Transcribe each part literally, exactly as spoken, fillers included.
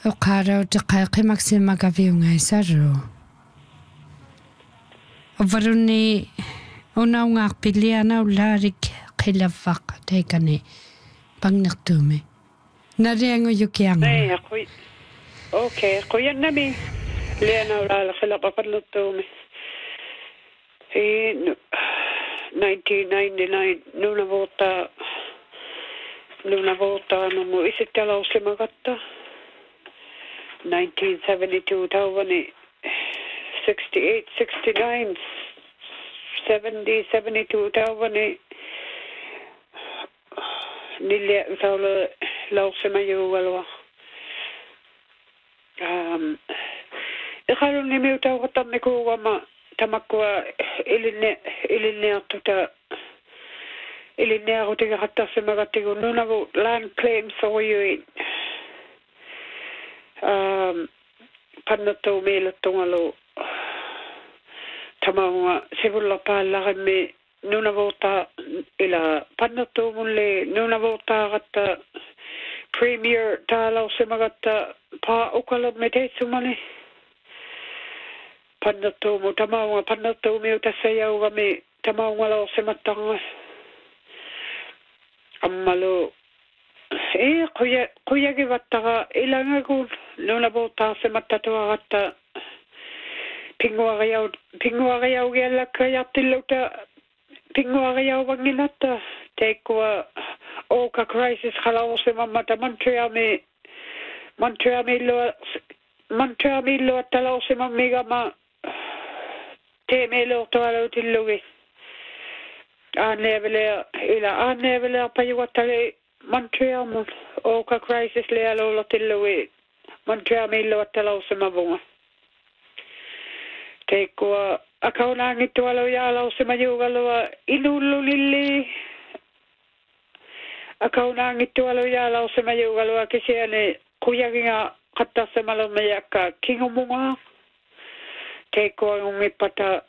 Uqara utaqaiqi maxima gaviunga isaru. Varuni una ungarpiliana ularik qilafaq taikani pangnertume. Nariango yukianga. Nei, kui. Okay, kuyanami. Lena ulala qilaqaqarnertume. In nineteen ninety-nine nuna vuotta nuna vuotta no isittalauslimagatta. nineteen seventy-two tauvani sixty-eight sixty-nine seventy seventy-two tauvani nille utaula lausimajugalwa um ikhaluni miutauqatammi kuugama tamakwa ilinne ilinneartuta ilinnearutigarattarsimagatigu nunavu land claims oyuin um pannato meelatungalo tamaunga sivulla paallarimmi nunavota ila pannato mulle nunavota gatta premier taalausimagatta pa ukalo meteitsumani pannato mu tamaunga pannato miutasayaugami tamaunga lausimattanga ammalo e kuya kuya givattaga ilangagun nuna bota semattatuagatta pinguariau pinguariau gelakka yattilluta pinguariau vanginatta teikua oka crisis khalausimamata Montreami Montreami lo Montreami lo talausimamigama temelo toalautillugi aanevele ila aanevele payuattale Montreal mun oka crisis le alola tilluwi Montreal millo talausimavunga teikua akaunangittu alo yaalausimajugalua inullulilli akaunangittu alo yaalausimajugalua kisiani kuyaginga qattassamalumayakka kingumunga teikua ngumipata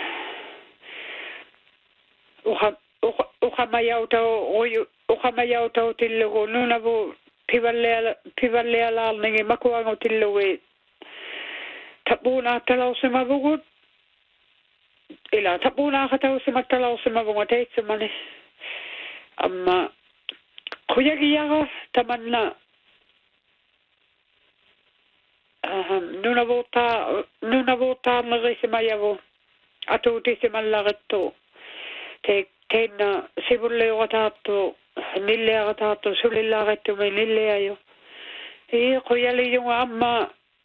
uha uhamayauta oyu uhamayauta tillugu nunavu pivalle pivalle laalningi makuango tilluwi tapuna talausimavugut ila tapuna khatausimat talausimavugut teitsamani amma kuyagiyaga tamanna aham nunavuta nunavuta magisimayavu atutisimallagittu te teina sivulle otaattu nille otaattu sulillaagettu me nille ayo e qoyali junga amma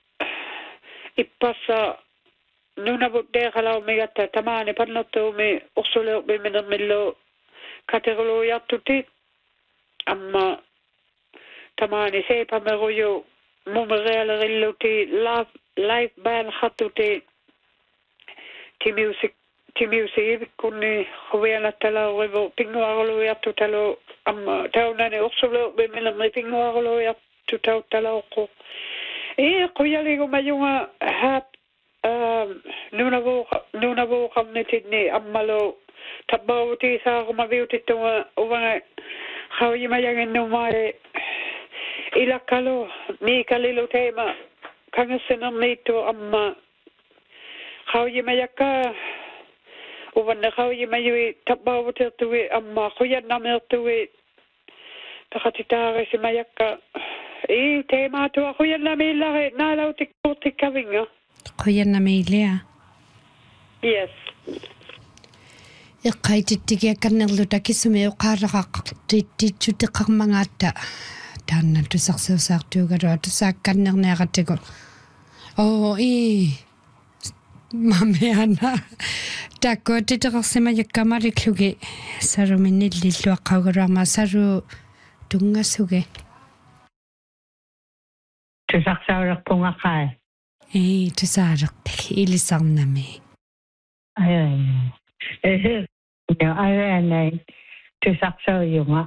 ippassa nuna budde khala megatta tamane pannotto me ursule be menamillo kategolo yattuti amma tamane sepa megoyo mumreal rilluti live band khattuti ti music ti music kunni khowela tala wevo pinguarolo yattutalo amma tawnane ursule be menam pinguarolo yattutalo tala ko e qoyali go mayunga hat um nunavo nunavo community ammalo tabauti sa ma viuti to uva khawi mayangen no mare ila kalo mi kalilo tema kangasena mito amma khawi mayaka uva khawi mayi tabauti tuwe amma khoyanna mertuwe takatitare si mayaka e tema to khoyanna mila na lautik tikavinga khoyanna milia yes iqaitittigia kannerluta kisume uqaaraqaq tittitutiqarmangaata taanna tusarsuusaartuugalu tusaakkannerneaqatigu oo i mameana takko titeqarsima yakkamariklugi saruminnillilluaqqaugaluarma saru tungasuge tusarsaarerpungaqqaa ei tusaalerpik ilisarnami ai eh ya ai tusarsaayunga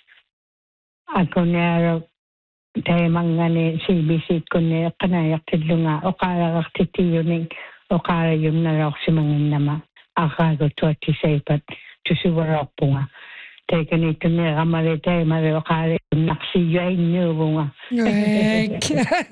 akunero taimangani C B C kunne qanayaqtillunga oqaaraqartitiyuning oqaarayumnarorsimanginnama aqaagu tuatisaipat tusuvarorpunga taikani tunne ramale taimare oqaarayumnaqsiyuinnuuvunga